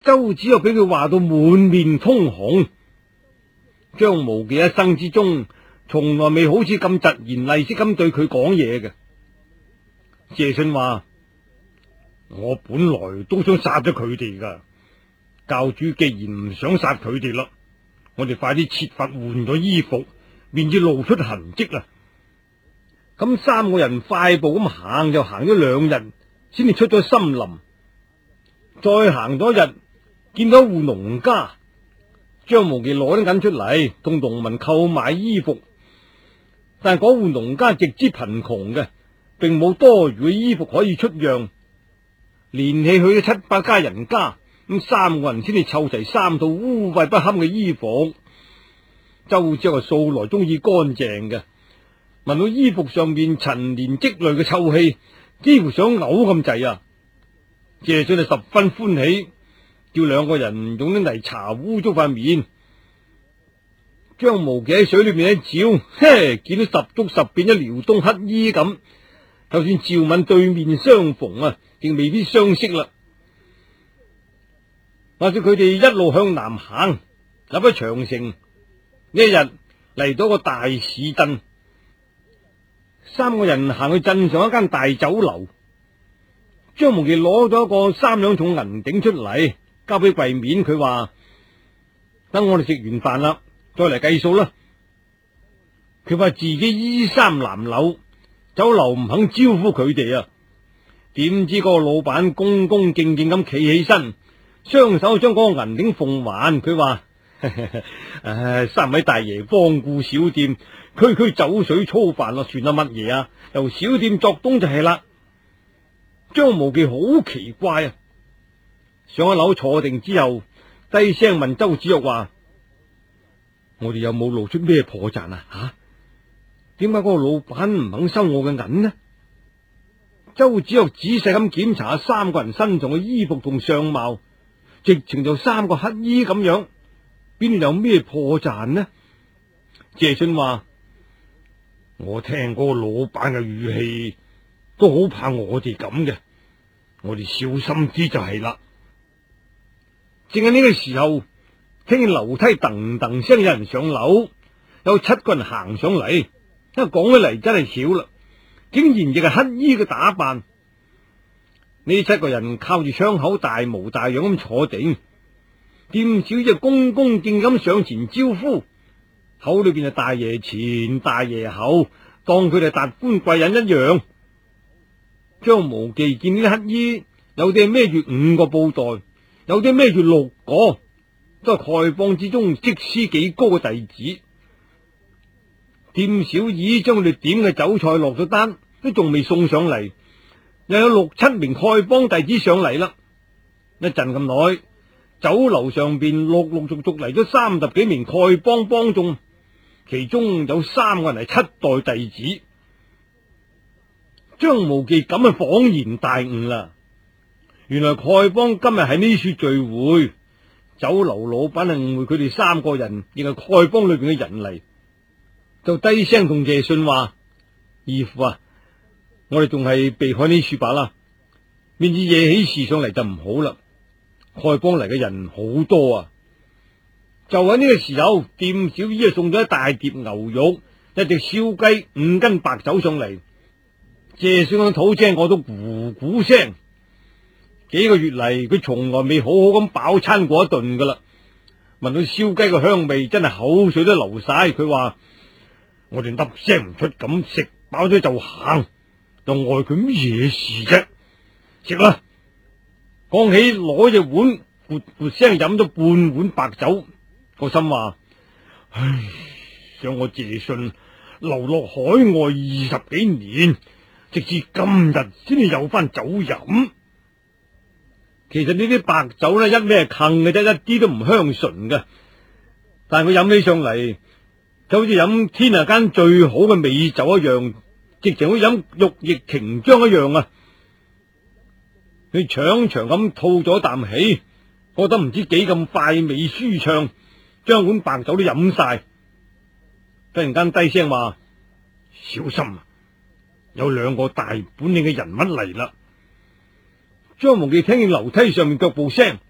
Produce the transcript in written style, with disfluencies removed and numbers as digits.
周芷又俾佢話到滿面通紅。張無忌一生之中從來未好似咁疾言厲色咁對佢講嘢嘅。謝遜話：我本來都想殺咗佢哋噶，教主既然唔想殺佢哋啦，我哋快啲設法換咗衣服，免至露出痕跡啦。咁三個人快步咁行，就行咗2日，先至出咗森林。再行多一日，見到戶農家，張無忌攞啲銀出嚟，同農民購買衣服。但係嗰戶農家極之貧窮嘅，並冇多餘嘅衣服可以出讓，連氣去咗7、8家人家，咁3個人先至湊齊3套污穢不堪嘅衣服。周芷係素來中意乾淨嘅，聞到衣服上面陳年積累嘅臭氣，幾乎想嘔咁滯啊！謝遜就十分歡喜，叫2個人用啲泥搽污糟塊面。張無忌喺水裏面一照，見到10足10變咗遼東乞衣咁。就算趙敏對面相逢啊，亦未必相識啦。話說佢哋一路向南行，入咗長城。呢一日嚟到個大市鎮，3個人行去鎮上一間大酒樓。張無忌攞咗一個3兩重銀錠出嚟，交俾櫃面。佢話：等我哋食完飯啦，再嚟計數啦。佢話自己衣衫襤褸，酒樓唔肯招呼佢哋啊。點知嗰個老闆恭恭敬敬咁企起身，雙手將嗰個銀錠奉還。佢話：3位大爺光顧小店，區區酒水粗飯咯，算得乜嘢啊？由小店作東就係啦。張無忌好奇怪啊！上咗樓坐定之後，低聲問周芷若話：我哋有冇露出咩破綻啊？吓，點解嗰個老闆唔肯收我嘅銀呢？周芷若仔細咁檢查下3個人身上嘅衣服同相貌，直情就3個乞衣咁樣，邊度有咩破綻呢？謝遜話：我聽嗰個老闆嘅語氣，都好怕我哋咁嘅，我哋小心啲就係啦。正喺呢個時候，聽見樓梯噔噔聲，有人上樓，有7個人行上嚟。因為講起嚟真係巧啦，竟然亦係乞衣嘅打扮。呢7個人靠住窗口大模大樣咁坐定，店小姐恭恭敬咁上前招呼，口裏邊係大爺前大爺後，當佢哋達官貴人一樣。張無忌見呢啲乞衣，有啲係孭住5個布袋，有啲孭住6個，都係丐幫之中職司幾高嘅弟子。店小二將佢哋點嘅酒菜落咗單，都仲未送上嚟，又有6、7名丐幫弟子上嚟啦。一陣咁耐，酒樓上邊陸陸續續嚟咗30幾名丐幫幫眾，其中有3個人係7代弟子。張無忌咁啊恍然大悟啦！原來丐幫今日喺呢處聚會，酒樓老闆係誤會佢哋3個人亦係丐幫裏邊嘅人嚟，就低聲同謝遜話：義父啊，我哋仲係避開呢處吧啦，免至惹起事上嚟就唔好啦。丐幫嚟嘅人好多啊！就喺呢個時候，店小二送咗一大碟牛肉、1隻燒雞、5斤白酒上嚟。謝遜嘅肚正餓到咕咕聲，幾個月嚟佢從來未好好咁飽餐過一頓噶啦。聞到燒雞嘅香味，真係口水都流晒。佢話：我哋粒聲唔出咁食飽咗就行，又礙佢乜嘢事啫？食啦！講起攞隻碗，咕咕聲飲咗半碗白酒，個心話：唉，想我謝遜流落海外20幾年。直至今日先至有翻酒飲。其實呢啲白酒咧，一咩坑嘅啫，一啲都唔香醇嘅。但係佢飲起上嚟，就好似飲天下間最好嘅美酒一樣，直情好似飲玉液瓊漿一樣啊！佢長長咁吐咗啖氣，覺得唔知幾咁快味舒暢，將碗白酒都飲晒。突然間低聲話：小心啊！有2個大本領嘅人物嚟啦！張無忌聽見樓梯上面腳步聲，